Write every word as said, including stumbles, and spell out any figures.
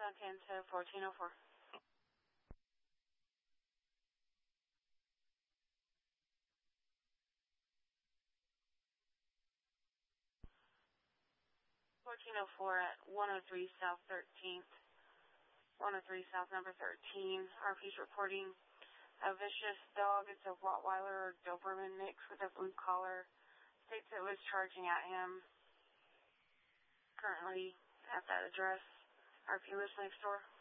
southbound ten to fourteen oh four. fourteen oh four at one oh three South thirteenth. one oh three South number thirteen. R P's reporting a vicious dog. It's a Rottweiler or Doberman mix with a blue collar. States it was charging at him. Currently at that address. R P lives next door.